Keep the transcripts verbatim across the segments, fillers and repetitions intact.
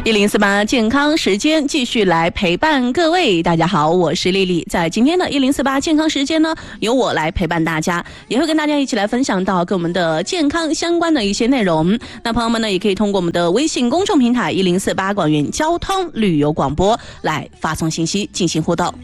一零四八健康时间继续来陪伴各位，大家好，我是丽丽。在今天的一零四八健康时间呢，由我来陪伴大家，也会跟大家一起来分享到跟我们的健康相关的一些内容。那朋友们呢，也可以通过我们的微信公众平台一零四八广元交通旅游广播来发送信息进行互动。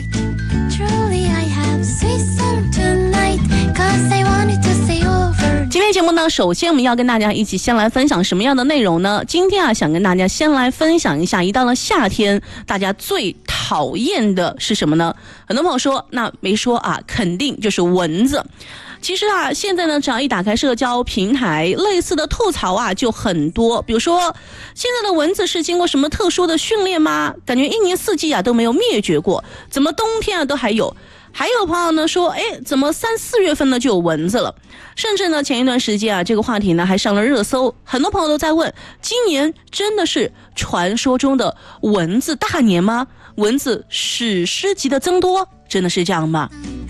今天节目呢，首先我们要跟大家一起先来分享什么样的内容呢？今天啊，想跟大家先来分享一下，一到了夏天，大家最讨厌的是什么呢？很多朋友说，那没说啊，肯定就是蚊子。其实啊，现在呢，只要一打开社交平台，类似的吐槽啊就很多。比如说，现在的蚊子是经过什么特殊的训练吗？感觉一年四季啊都没有灭绝过，怎么冬天啊都还有？还有朋友呢说，哎，怎么三四月份呢就有蚊子了？甚至呢，前一段时间啊，这个话题呢还上了热搜，很多朋友都在问，今年真的是传说中的蚊子大年吗？蚊子史诗级的增多，真的是这样吗？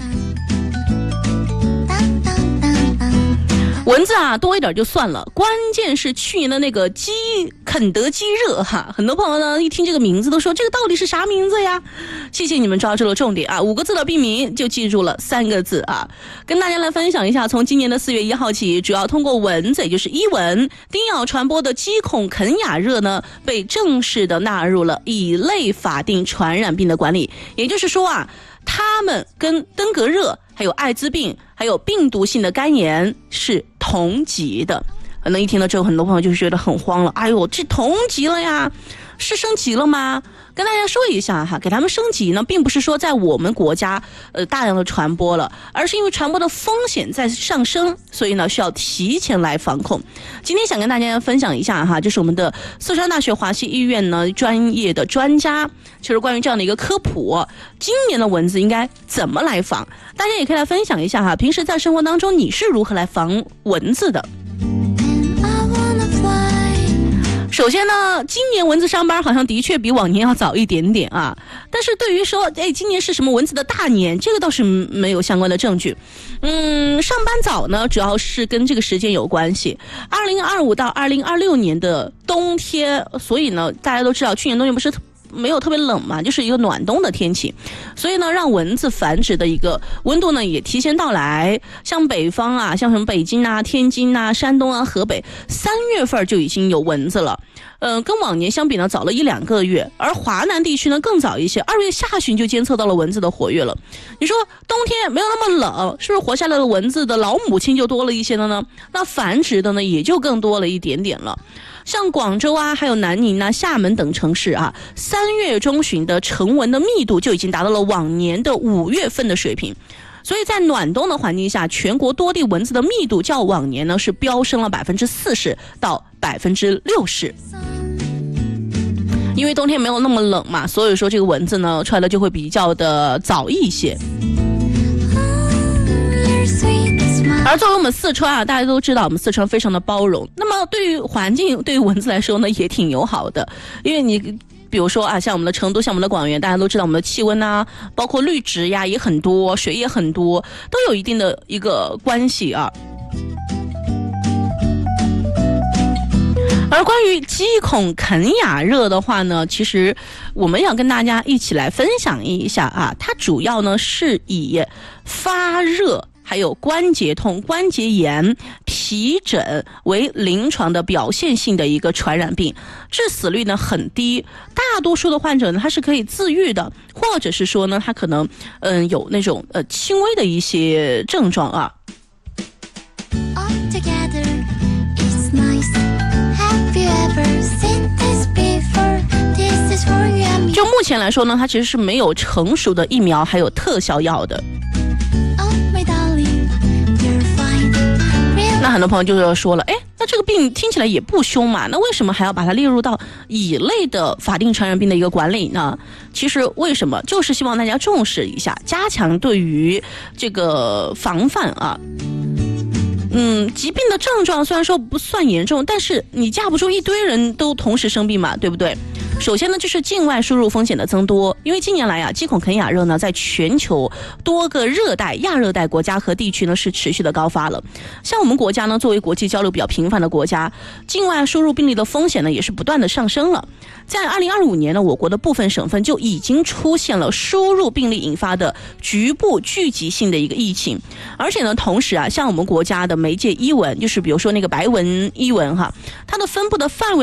蚊子啊多一点就算了，关键是去年的那个鸡肯德基热哈，很多朋友呢一听这个名字都说这个到底是啥名字呀？谢谢你们抓住了重点啊，五个字的病名就记住了三个字啊，跟大家来分享一下，从今年的四月一号起，主要通过蚊子也就是伊蚊叮咬传播的鸡孔肯雅热呢，被正式的纳入了乙类法定传染病的管理，也就是说啊，他们跟登革热还有艾滋病还有病毒性的肝炎是同级的。可能一听到之后，很多朋友就觉得很慌了，哎呦，这同级了呀，是升级了吗？跟大家说一下哈，给他们升级呢，并不是说在我们国家呃大量的传播了，而是因为传播的风险在上升，所以呢需要提前来防控。今天想跟大家分享一下哈，就是我们的四川大学华西医院呢专业的专家，就是关于这样的一个科普，今年的蚊子应该怎么来防？大家也可以来分享一下哈，平时在生活当中你是如何来防蚊子的？首先呢，今年蚊子上班好像的确比往年要早一点点啊，但是对于说，哎，今年是什么蚊子的大年，这个倒是没有相关的证据。嗯，上班早呢，主要是跟这个时间有关系。二零二五到二零二六年的冬天，所以呢，大家都知道，去年冬天不是没有特别冷嘛，就是一个暖冬的天气，所以呢，让蚊子繁殖的一个温度呢也提前到来。像北方啊，像什么北京啊、天津啊、山东啊、河北，三月份就已经有蚊子了。嗯、呃，跟往年相比呢，早了一两个月。而华南地区呢更早一些，二月下旬就监测到了蚊子的活跃了。你说冬天没有那么冷，是不是活下来的蚊子的老母亲就多了一些了呢？那繁殖的呢也就更多了一点点了。像广州啊，还有南宁啊、厦门等城市啊，三月中旬的成蚊的密度就已经达到了往年的五月份的水平。所以在暖冬的环境下，全国多地蚊子的密度较往年呢是飙升了百分之四十到百分之六十。因为冬天没有那么冷嘛，所以说这个蚊子呢出来的就会比较的早一些。而作为我们四川啊，大家都知道我们四川非常的包容，那么对于环境，对于蚊子来说呢也挺友好的。因为你比如说啊，像我们的成都，像我们的广元，大家都知道我们的气温啊，包括绿植呀也很多，水也很多，都有一定的一个关系啊。而关于鸡孔肯雅热的话呢，其实我们要跟大家一起来分享一下啊，它主要呢是以发热还有关节痛、关节炎、皮疹为临床的表现性的一个传染病，致死率呢很低，大多数的患者呢他是可以自愈的，或者是说呢他可能嗯有那种呃轻微的一些症状啊。就目前来说呢，它其实是没有成熟的疫苗还有特效药的。那很多朋友就要说了，哎，那这个病听起来也不凶嘛，那为什么还要把它列入到乙类的法定传染病的一个管理呢？其实为什么，就是希望大家重视一下，加强对于这个防范啊。嗯，疾病的症状虽然说不算严重，但是你架不住一堆人都同时生病嘛，对不对？ 首先呢，就是境外输入风险的增多，因为近年来啊，基孔肯雅热呢，在全球多个热带、亚热带国家和地区呢是持续的高发了。像我们国家呢，作为国际交流比较频繁的国家，境外输入病例的风险呢也是不断的上升了。在二零二五年呢，我国的部分省份就已经出现了输入病例引发的局部聚集性的一个疫情，而且呢，同时啊，像我们国家的媒介医文，就是比如说那个白文医文哈，它的分布的范围